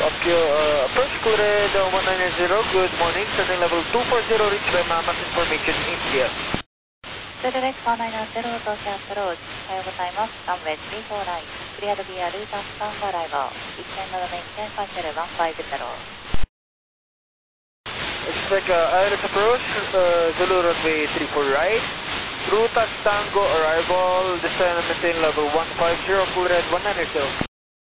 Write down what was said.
Approach cleared 190, good morning, turning level 240, reach by Mammoth Information, India. Direct 190 to approach. おはようございます。ランウェイ34ライン。クリアドビアルータスタンドアライバー。107メイン10カンセル150。 Expect ILS approach, Zulu runway 34 right. Rutas Tango arrival, descend and maintain level 150, cleared 190.